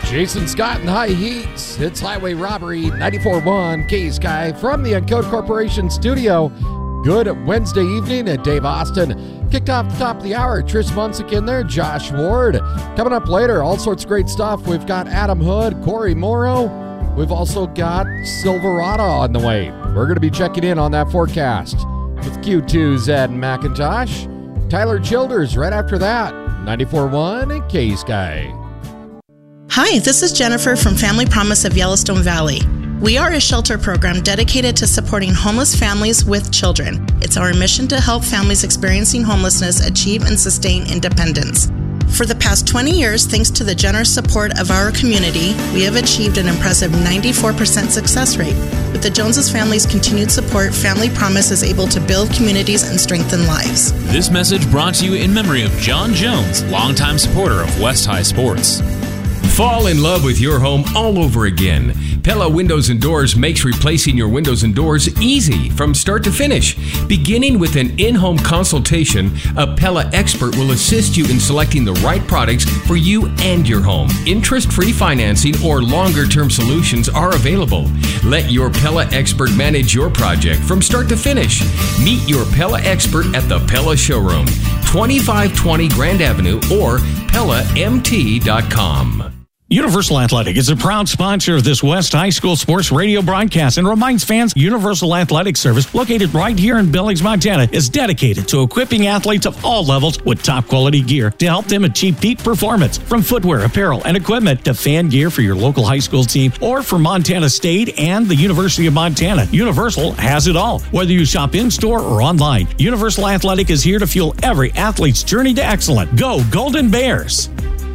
Jason Scott and High Heat. It's Highway Robbery 94.1 K-Sky from the Encode Corporation studio. Good Wednesday evening at Dave Austin. Kicked off the top of the hour. Trish Munsick in there. Josh Ward. Coming up later, all sorts of great stuff. We've got Adam Hood, Corey Morrow. We've also got Silverado on the way. We're going to be checking in on that forecast with Q2's Ed McIntosh. Tyler Childers right after that. 94.1 K-Sky. Hi, this is Jennifer from Family Promise of Yellowstone Valley. We are a shelter program dedicated to supporting homeless families with children. It's our mission to help families experiencing homelessness achieve and sustain independence. For the past 20 years, thanks to the generous support of our community, we have achieved an impressive 94% success rate. With the Joneses family's continued support, Family Promise is able to build communities and strengthen lives. This message brought to you in memory of John Jones, longtime supporter of West High Sports. Fall in love with your home all over again. Pella Windows and Doors makes replacing your windows and doors easy from start to finish. Beginning with an in-home consultation, a Pella expert will assist you in selecting the right products for you and your home. Interest-free financing or longer-term solutions are available. Let your Pella expert manage your project from start to finish. Meet your Pella expert at the Pella Showroom, 2520 Grand Avenue or PellaMT.com. Universal Athletic is a proud sponsor of this West High School sports radio broadcast and reminds fans Universal Athletic Service, located right here in Billings, Montana, is dedicated to equipping athletes of all levels with top quality gear to help them achieve peak performance. From footwear, apparel, and equipment to fan gear for your local high school team or for Montana State and the University of Montana, Universal has it all. Whether you shop in-store or online, Universal Athletic is here to fuel every athlete's journey to excellence. Go Golden Bears!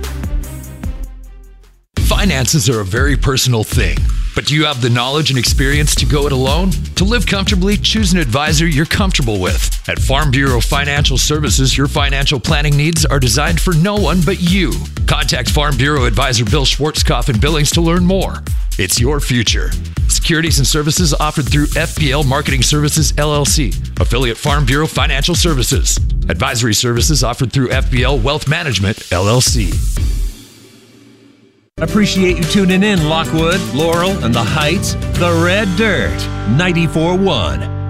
Finances are a very personal thing, but do you have the knowledge and experience to go it alone? To live comfortably, choose an advisor you're comfortable with. At Farm Bureau Financial Services, your financial planning needs are designed for no one but you. Contact Farm Bureau Advisor Bill Schwartzkopf in Billings to learn more. It's your future. Securities and services offered through FBL Marketing Services, LLC, affiliate Farm Bureau Financial Services. Advisory services offered through FBL Wealth Management, LLC. Appreciate you tuning in, Lockwood, Laurel, and the Heights. The Red Dirt, 94.1